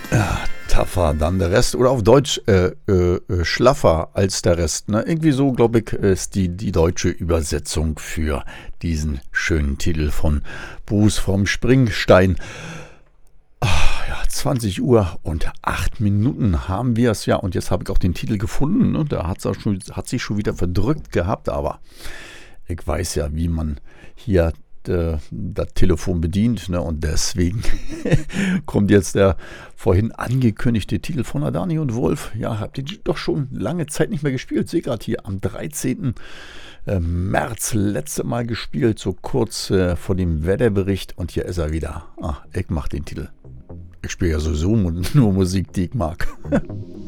Tougher dann der Rest oder auf Deutsch schlaffer als der Rest. Ne? Irgendwie so, glaube ich, ist die deutsche Übersetzung für diesen schönen Titel von Bruce vom Springstein. Ja, 20 Uhr und 8 Minuten haben wir es ja. Und jetzt habe ich auch den Titel gefunden. Ne? Da hat sich schon wieder verdrückt gehabt, aber ich weiß ja, wie man hier das Telefon bedient. Ne? Und deswegen kommt jetzt der vorhin angekündigte Titel von Adani und Wolf. Ja, habt ihr doch schon lange Zeit nicht mehr gespielt. Sehe gerade hier am 13. März letzte Mal gespielt, so kurz vor dem Wetterbericht. Und hier ist er wieder. Ich mache den Titel. Ich spiele ja sowieso nur Musik, die ich mag.